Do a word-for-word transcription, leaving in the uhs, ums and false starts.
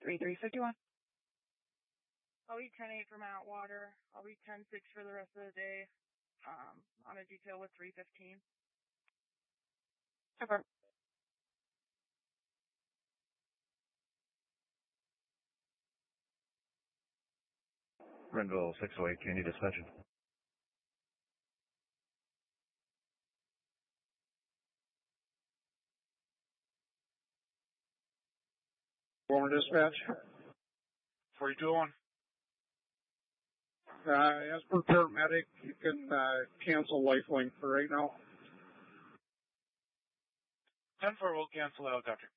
three three five one. I'll be ten eight for Mount Water. I'll be ten six for the rest of the day. Um, on a detail with three fifteen. Okay. Renville six oh eight, Candy dispatching. Former dispatch. forty-two oh one. Uh, as per paramedic, you can uh, cancel Lifelink for right now. ten four will cancel out, Doctor.